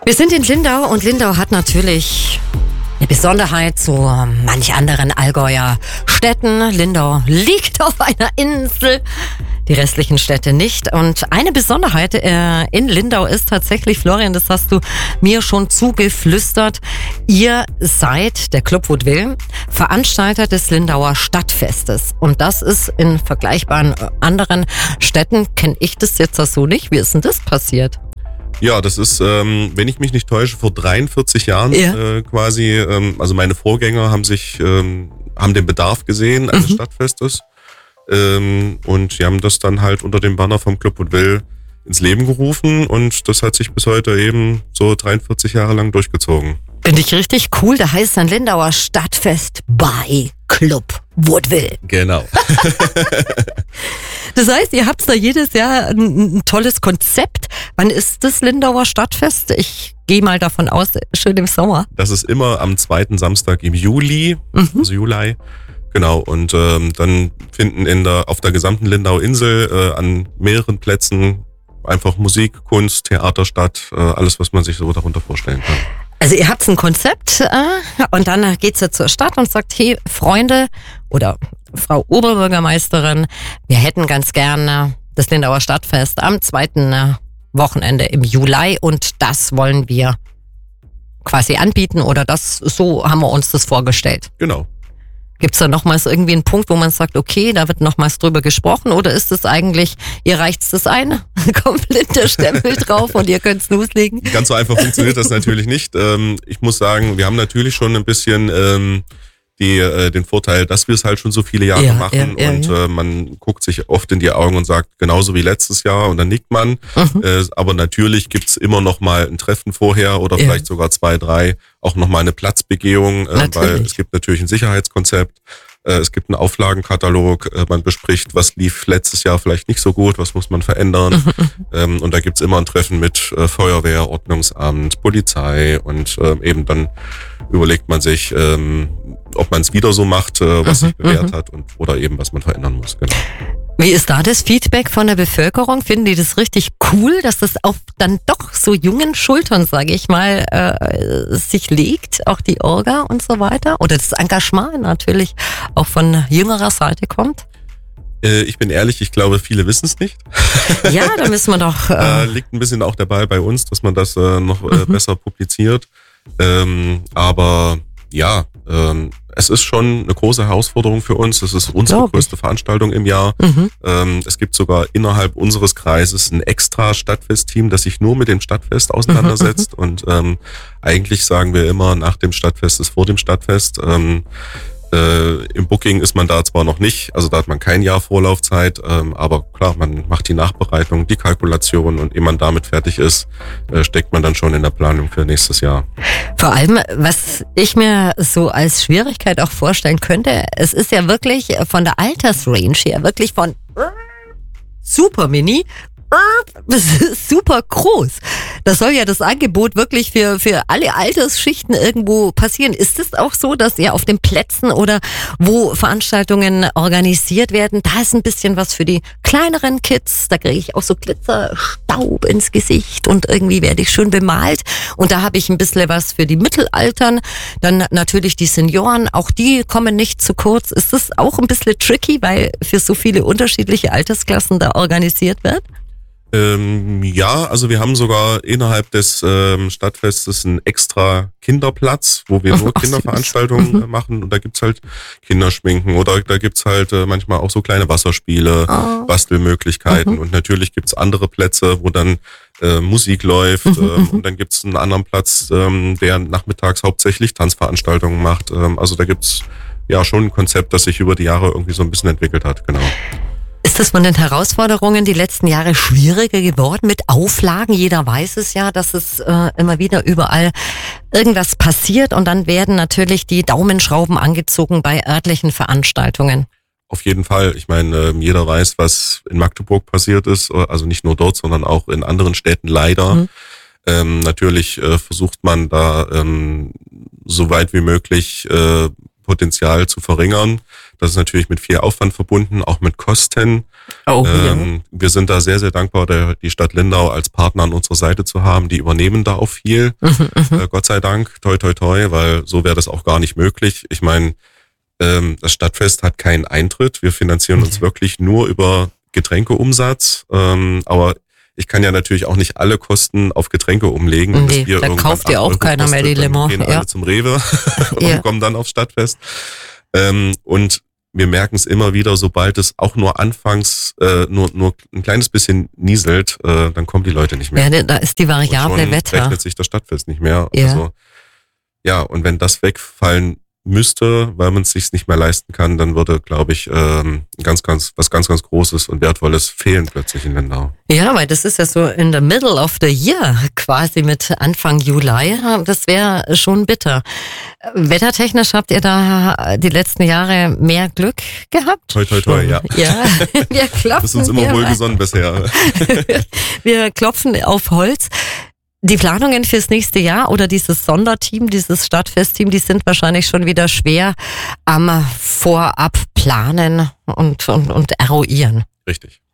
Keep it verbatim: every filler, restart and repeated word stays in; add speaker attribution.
Speaker 1: Wir sind in Lindau und Lindau hat natürlich eine Besonderheit zu manch anderen Allgäuer Städten. Lindau liegt auf einer Insel, die restlichen Städte nicht. Und eine Besonderheit äh, in Lindau ist tatsächlich, Florian, das hast du mir schon zugeflüstert, ihr seid, der Club Vaudeville, Veranstalter des Lindauer Stadtfestes. Und das ist in vergleichbaren anderen Städten, kenne ich das jetzt so nicht. Wie ist denn das passiert?
Speaker 2: Ja, das ist, ähm, wenn ich mich nicht täusche, vor dreiundvierzig Jahren ja. äh, quasi, ähm, also meine Vorgänger haben sich, ähm, haben den Bedarf gesehen eines mhm. Stadtfestes ähm, und die haben das dann halt unter dem Banner vom Club Vaudeville ins Leben gerufen und das hat sich bis heute eben so dreiundvierzig Jahre lang durchgezogen.
Speaker 1: Finde ich richtig cool, da heißt es dann Lindauer Stadtfest bei Club Vaudeville.
Speaker 2: Genau.
Speaker 1: Das heißt, ihr habt da jedes Jahr ein, ein tolles Konzept. Wann ist das Lindauer Stadtfest? Ich gehe mal davon aus, schön im Sommer.
Speaker 2: Das ist immer am zweiten Samstag im Juli, mhm. also Juli. Genau, und ähm, dann finden in der, auf der gesamten Lindau-Insel äh, an mehreren Plätzen einfach Musik, Kunst, Theater statt, äh, alles, was man sich so darunter vorstellen kann.
Speaker 1: Also ihr habt ein Konzept äh, und dann geht's ja zur Stadt und sagt, hey Freunde oder Frau Oberbürgermeisterin, wir hätten ganz gerne das Lindauer Stadtfest am zweiten Wochenende im Juli und das wollen wir quasi anbieten oder das, so haben wir uns das vorgestellt.
Speaker 2: Genau.
Speaker 1: Gibt's da nochmals irgendwie einen Punkt, wo man sagt, okay, da wird nochmals drüber gesprochen oder ist es eigentlich, ihr reicht's das ein, kommt der Stempel drauf und ihr könnt's loslegen?
Speaker 2: Ganz so einfach funktioniert das natürlich nicht. Ich muss sagen, wir haben natürlich schon ein bisschen die den Vorteil, dass wir es halt schon so viele Jahre ja, machen ja, ja, und ja. man guckt sich oft in die Augen und sagt, genauso wie letztes Jahr und dann nickt man. Mhm. Aber natürlich gibt's immer noch mal ein Treffen vorher oder ja. vielleicht sogar zwei, drei, auch noch mal eine Platzbegehung, natürlich. Weil es gibt natürlich ein Sicherheitskonzept. Es gibt einen Auflagenkatalog, man bespricht, was lief letztes Jahr vielleicht nicht so gut, was muss man verändern. Mhm. Und da gibt's immer ein Treffen mit Feuerwehr, Ordnungsamt, Polizei und eben dann überlegt man sich, ob man es wieder so macht, was mhm. sich bewährt hat und oder eben was man verändern muss. Genau.
Speaker 1: Wie ist da das Feedback von der Bevölkerung? Finden die das richtig cool, dass das auf dann doch so jungen Schultern, sage ich mal, äh, sich legt, auch die Orga und so weiter? Oder das Engagement natürlich auch von jüngerer Seite kommt?
Speaker 2: Äh, ich bin ehrlich, ich glaube, viele wissen es nicht.
Speaker 1: Ja, da müssen wir doch... Äh,
Speaker 2: da liegt ein bisschen auch der Ball bei uns, dass man das äh, noch äh, mhm. besser publiziert. Ähm, aber ja, ähm, es ist schon eine große Herausforderung für uns. Das ist unsere Glaube größte ich. Veranstaltung im Jahr. Mhm. Ähm, es gibt sogar innerhalb unseres Kreises ein extra Stadtfest-Team, das sich nur mit dem Stadtfest auseinandersetzt. Mhm. Und ähm, eigentlich sagen wir immer, nach dem Stadtfest ist vor dem Stadtfest. Ähm, Äh, Im Booking ist man da zwar noch nicht, also da hat man kein Jahr Vorlaufzeit, ähm, aber klar, man macht die Nachbereitung, die Kalkulation und ehe man damit fertig ist, äh, steckt man dann schon in der Planung für nächstes Jahr.
Speaker 1: Vor allem, was ich mir so als Schwierigkeit auch vorstellen könnte, es ist ja wirklich von der Altersrange her, wirklich von super mini, das ist super groß. Das soll ja das Angebot wirklich für, für alle Altersschichten irgendwo passieren. Ist es auch so, dass ihr auf den Plätzen oder wo Veranstaltungen organisiert werden, da ist ein bisschen was für die kleineren Kids, da kriege ich auch so Glitzerstaub ins Gesicht und irgendwie werde ich schön bemalt und da habe ich ein bisschen was für die Mittelaltern, dann natürlich die Senioren, auch die kommen nicht zu kurz. Ist das auch ein bisschen tricky, weil für so viele unterschiedliche Altersklassen da organisiert wird?
Speaker 2: Ähm, ja, also wir haben sogar innerhalb des ähm, Stadtfestes einen extra Kinderplatz, wo wir nur Kinderveranstaltungen äh, machen und da gibt's halt Kinderschminken oder da gibt's halt äh, manchmal auch so kleine Wasserspiele, oh. Bastelmöglichkeiten mhm. und natürlich gibt's andere Plätze, wo dann äh, Musik läuft mhm. ähm, und dann gibt's einen anderen Platz, ähm, der nachmittags hauptsächlich Tanzveranstaltungen macht. Ähm, also da gibt's ja schon ein Konzept, das sich über die Jahre irgendwie so ein bisschen entwickelt hat, genau.
Speaker 1: Ist das von den Herausforderungen die letzten Jahre schwieriger geworden mit Auflagen? Jeder weiß es ja, dass es äh, immer wieder überall irgendwas passiert und dann werden natürlich die Daumenschrauben angezogen bei örtlichen Veranstaltungen.
Speaker 2: Auf jeden Fall. Ich meine, jeder weiß, was in Magdeburg passiert ist, also nicht nur dort, sondern auch in anderen Städten leider. Mhm. Ähm, natürlich äh, versucht man da ähm, so weit wie möglich äh, Potenzial zu verringern. Das ist natürlich mit viel Aufwand verbunden, auch mit Kosten. Oh, ähm, ja. Wir sind da sehr, sehr dankbar, der, die Stadt Lindau als Partner an unserer Seite zu haben. Die übernehmen da auch viel. Mhm, äh, Gott sei Dank, toi, toi, toi, weil so wäre das auch gar nicht möglich. Ich meine, ähm, das Stadtfest hat keinen Eintritt. Wir finanzieren okay. uns wirklich nur über Getränkeumsatz. Ähm, aber ich kann ja natürlich auch nicht alle Kosten auf Getränke umlegen.
Speaker 1: Nee, da kauft ja auch keiner mehr die Limo.
Speaker 2: Wir gehen
Speaker 1: ja.
Speaker 2: alle zum Rewe und
Speaker 1: ja.
Speaker 2: kommen dann aufs Stadtfest. Ähm, und wir merken es immer wieder, sobald es auch nur anfangs äh, nur nur ein kleines bisschen nieselt, äh, dann kommen die Leute nicht mehr.
Speaker 1: Ja, da ist die variable
Speaker 2: und schon
Speaker 1: Wetter.
Speaker 2: rechnet sich das Stadtfest nicht mehr.
Speaker 1: Ja.
Speaker 2: Also, ja, und wenn das wegfallen müsste, weil man es sich nicht mehr leisten kann, dann würde, glaube ich, ähm, ganz, ganz, was ganz, ganz Großes und Wertvolles fehlen plötzlich in Lindau.
Speaker 1: Ja, weil das ist ja so in the middle of the year, quasi mit Anfang Juli. Das wäre schon bitter. Wettertechnisch habt ihr da die letzten Jahre mehr Glück gehabt?
Speaker 2: Toi, toi, toi, ja.
Speaker 1: Ja, wir klopfen.
Speaker 2: Das ist uns immer wohlgesonnen bisher.
Speaker 1: Wir klopfen auf Holz. Die Planungen fürs nächste Jahr oder dieses Sonderteam, dieses Stadtfestteam, die sind wahrscheinlich schon wieder schwer am Vorab planen und, und, und eruieren.
Speaker 2: Richtig.